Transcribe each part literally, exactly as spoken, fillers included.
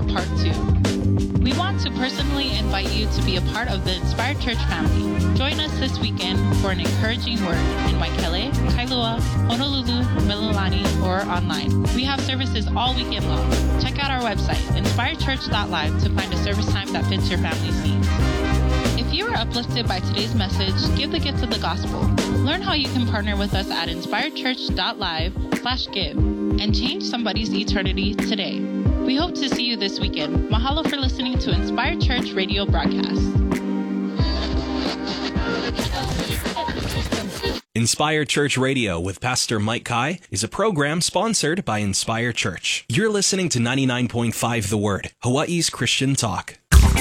part two. We want to personally invite you to be a part of the Inspired Church family. Join us this weekend for an encouraging word in Waikele, Kailua, Honolulu, Mililani, or online. We have services all weekend long. Check out our website, inspired church dot live, to find a service time that fits your family's needs. If you are uplifted by today's message, give the gift of the gospel. Learn how you can partner with us at inspired church dot live slash give and change somebody's eternity today. We hope to see you this weekend. Mahalo for listening to Inspired Church Radio broadcast. Inspired Church Radio with Pastor Mike Kai is a program sponsored by Inspired Church. You're listening to ninety-nine point five The Word, Hawaii's Christian talk.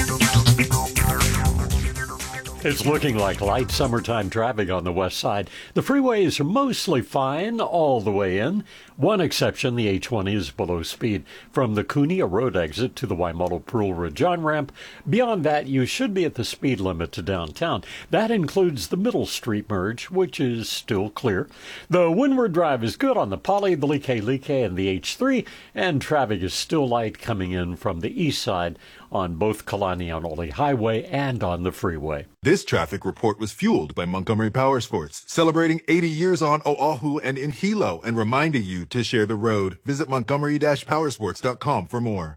It's looking like light summertime traffic on the west side. The freeways are mostly fine all the way in. One exception, the H one is below speed from the Kunia Road exit to the Waimalo Pearl Ridge on-ramp. Beyond that, you should be at the speed limit to downtown. That includes the Middle Street merge, which is still clear. The Windward Drive is good on the Poly, the Like Like, and the H three, and traffic is still light coming in from the east side on both Kalaniaole Highway and on the freeway. This traffic report was fueled by Montgomery Power Sports, celebrating eighty years on Oahu and in Hilo, and reminding you to share the road. Visit montgomery dash powersports dot com for more.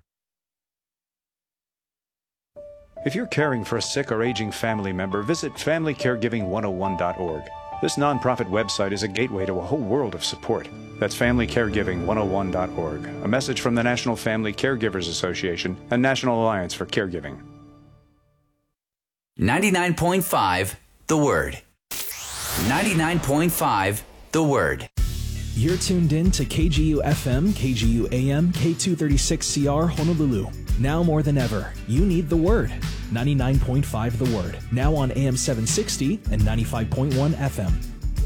If you're caring for a sick or aging family member, visit family caregiving one oh one dot org. This nonprofit website is a gateway to a whole world of support. That's family caregiving one oh one dot org. A message from the National Family Caregivers Association and National Alliance for Caregiving. ninety-nine point five The Word. ninety-nine point five The Word. You're tuned in to K G U F M, K G U A M, K two thirty-six C R Honolulu. Now more than ever, you need the Word. ninety-nine point five The Word. Now on A M seven sixty and ninety-five point one F M.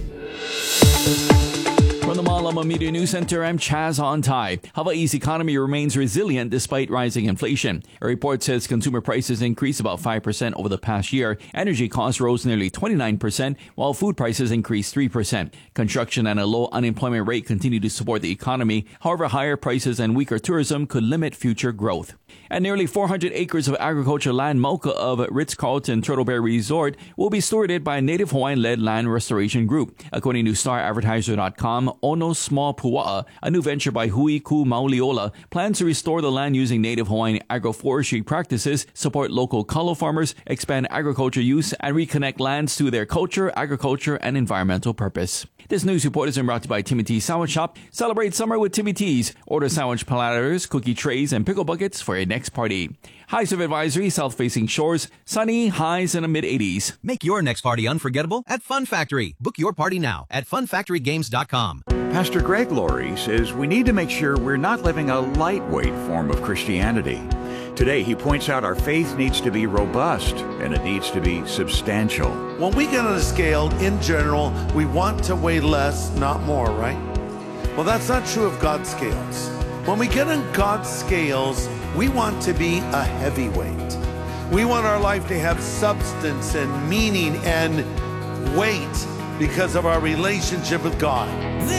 From the Malama Media News Center, I'm Chaz Ontai. Hawaii's economy remains resilient despite rising inflation. A report says consumer prices increased about five percent over the past year. Energy costs rose nearly twenty-nine percent, while food prices increased three percent. Construction and a low unemployment rate continue to support the economy. However, higher prices and weaker tourism could limit future growth. And nearly four hundred acres of agricultural land Mauka of Ritz-Carlton Turtle Bay Resort will be stewarded by a Native Hawaiian-led land restoration group. According to Star Advertiser dot com, Ono Small Pua'a, a new venture by Hui Ku Mauliola, plans to restore the land using Native Hawaiian agroforestry practices, support local kalo farmers, expand agriculture use, and reconnect lands to their culture, agriculture, and environmental purpose. This news report is brought to you by Timmy T's Sandwich Shop. Celebrate summer with Timmy T's. Order sandwich platters, cookie trays, and pickle buckets for your next party. High surf advisory, south-facing shores, sunny, highs in the mid eighties. Make your next party unforgettable at Fun Factory. Book your party now at fun factory games dot com. Pastor Greg Laurie says we need to make sure we're not living a lightweight form of Christianity. Today, he points out our faith needs to be robust and it needs to be substantial. When we get on a scale, in general, we want to weigh less, not more, right? Well, that's not true of God's scales. When we get on God's scales, we want to be a heavyweight. We want our life to have substance and meaning and weight because of our relationship with God.